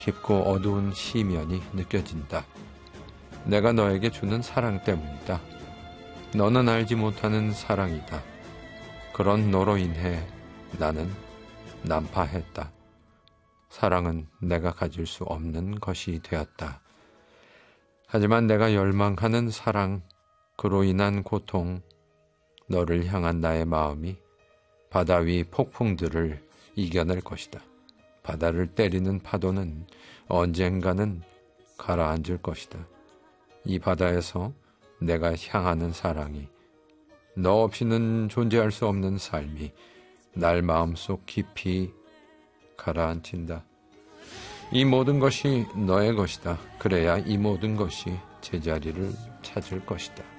깊고 어두운 시면이 느껴진다. 내가 너에게 주는 사랑 때문이다. 너는 알지 못하는 사랑이다. 그런 너로 인해 나는 난파했다. 사랑은 내가 가질 수 없는 것이 되었다. 하지만 내가 열망하는 사랑, 그로 인한 고통, 너를 향한 나의 마음이 바다 위 폭풍들을 이겨낼 것이다. 바다를 때리는 파도는 언젠가는 가라앉을 것이다. 이 바다에서 내가 향하는 사랑이, 너 없이는 존재할 수 없는 삶이 날 마음속 깊이 가라앉힌다. 이 모든 것이 너의 것이다. 그래야 이 모든 것이 제자리를 찾을 것이다.